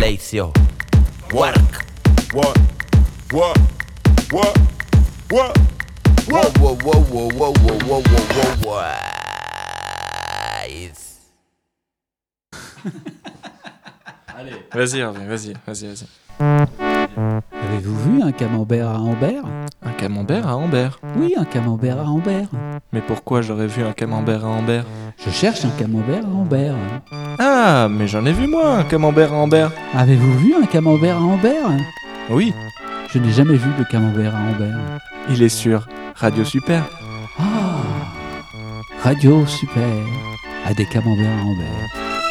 Silencio. Work. What? What? What? What? Wow, wow, wow, wow, wow, wow, wow, wow, wow. Allez. Vas-y, Hervé, vas-y. Avez-vous vu un camembert à Ambert ? Un camembert à Ambert. Oui, un camembert à Ambert. Mais pourquoi j'aurais vu un camembert à Ambert ? Je cherche un camembert à Ambert. Ah, mais j'en ai vu moi, un camembert à Ambert. Avez-vous vu un camembert à Ambert ? Oui, Je n'ai jamais vu de camembert à Ambert. il est sur Radio Super. Ah, Radio Super, à des camemberts à Ambert.